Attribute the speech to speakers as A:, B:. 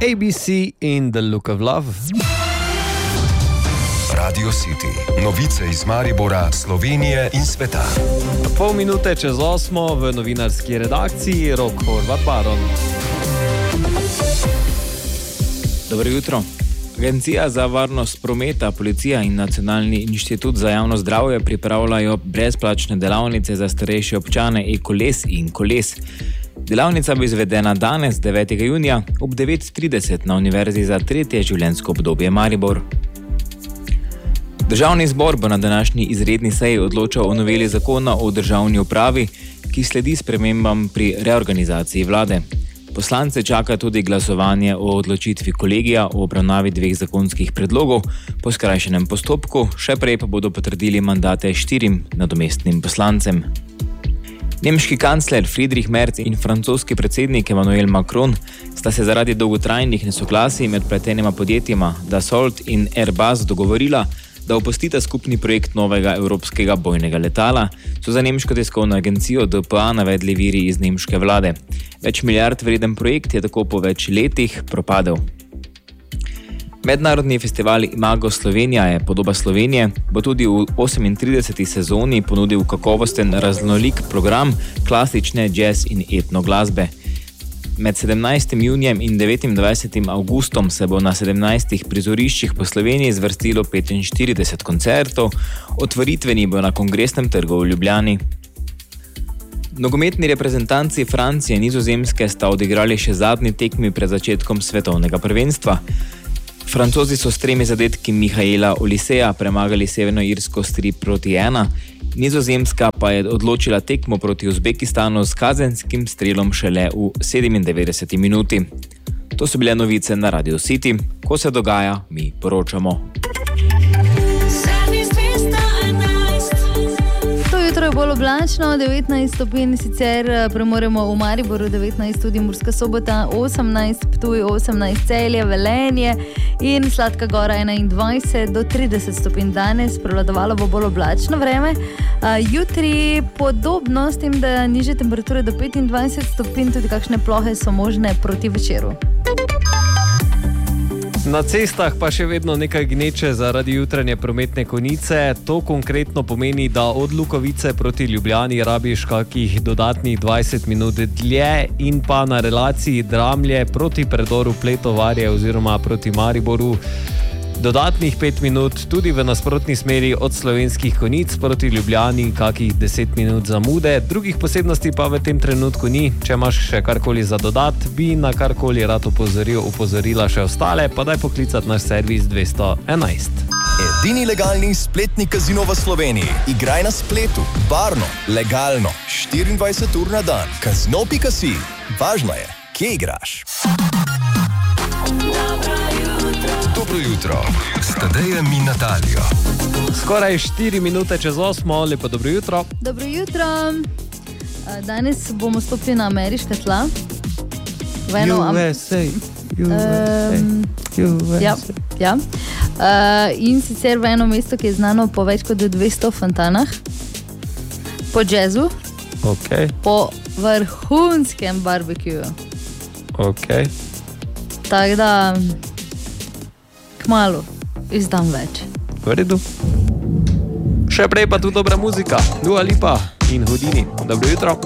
A: ABC in The Look of Love.
B: Radio City. Novice iz Maribora, Slovenije in sveta.
A: Pol minute čez 8 v novinarski redakciji Rok Horvat Baron.
C: Dobro jutro. Agencija za varnost prometa, policija in Nacionalni inštitut za javno zdravje pripravljajo brezplačne delavnice za starejše občane e-koles in koles. Delavnica bo izvedena danes, 9. junija, ob 9:30 na Univerzi za tretje življenjsko obdobje Maribor. Državni zbor bo na današnji izredni seji odločal o noveli zakona o državni upravi, ki sledi spremembam pri reorganizaciji vlade. Poslance čaka tudi glasovanje o odločitvi kolegija o obravnavi 2 zakonskih predlogov po skrajšenem postopku, še prej pa bodo potrdili mandate 4 nadomestnim poslancem. Nemški kancler Friedrich Merz in francoski predsednik Emmanuel Macron sta se zaradi dolgotrajnih nesoglasij med vpletenima podjetjema Dassault in Airbus dogovorila, da opustita skupni projekt novega evropskega bojnega letala, so za nemško tiskovno agencijo DPA navedli viri iz nemške vlade. Več milijard vreden projekt je tako po več letih propadel. Mednarodni festival Imago Slovenija je podoba Slovenije, bo tudi v 38. sezoni ponudil kakovosten raznolik program klasične jazz in etno glasbe. Med 17. junijem in 29. avgustom se bo na 17 prizoriščih po Sloveniji zvrstilo 45 koncertov, otvoritveni bo na Kongresnem trgu v Ljubljani. Nogometni reprezentanci Francije in Nizozemske sta odigrali še zadnji tekmi pred začetkom svetovnega prvenstva. Francozi so s 3 zadetki Mihaela Oliseja premagali Severno Irsko s 3-1, Nizozemska pa je odločila tekmo proti Uzbekistanu s kazenskim strelom šele v 97. minuti. To so bile novice na Radio City. Ko se dogaja, mi poročamo.
D: Jutro je bolj oblačno, 19 stopinj sicer premoremo v Mariboru, 19 tudi Murska Sobota, 18 Ptuj, 18 Celje, Velenje in Sladka Gora 21 do 30 stopinj danes, prevladovalo bo bolj oblačno vreme. Jutri podobno s tem, da nižje temperature do 25 stopinj, tudi kakšne plohe so možne proti večeru.
A: Na cestah pa še vedno nekaj gneče zaradi jutranje prometne konice. To konkretno pomeni, da od Lukovice proti Ljubljani rabiš kakih dodatnih 20 minut dlje in pa na relaciji Dramlje proti predoru Pletovarje oziroma proti Mariboru dodatnih 5 minut, tudi v nasprotni smeri od Slovenskih Konjic proti Ljubljani kakih 10 minut zamude. Drugih posebnosti pa v tem trenutku ni. Če imaš še karkoli za dodat, bi na karkoli rad opozorila še ostale, pa daj poklicati naš servis 211.
E: Edini legalni spletni kazino v Sloveniji. Igraj na spletu, varno, legalno, 24 ur na dan. Casino.si. Važno je, kje igraš.
B: Dobro jutro. S Tadejem in Natalijo.
A: Skoraj 4 minute čez 8, lepo dobro jutro.
D: Dobro jutro. Danes bomo stopili na ameriška tla.
A: USA.
D: Ja. In sicer v eno mesto, ki je znano po več kot 200 fontanah, po jazzu,
A: Okay.
D: po vrhunskem barbecue.
A: Okay.
D: Tako da kmalu izdam več.
A: V redu. Še prej pa tu dobra muzika. Dua Lipa in Houdini. Dobro jutro.